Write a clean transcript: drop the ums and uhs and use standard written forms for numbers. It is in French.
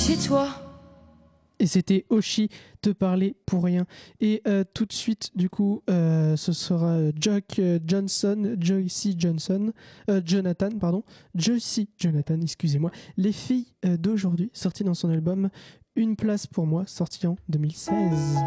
chez toi. Et c'était Oshi, te parler pour rien. Et tout de suite, du coup, ce sera Joycey Jonathan, excusez-moi. Les filles d'aujourd'hui, sorties dans son album Une place pour moi, sorti en 2016.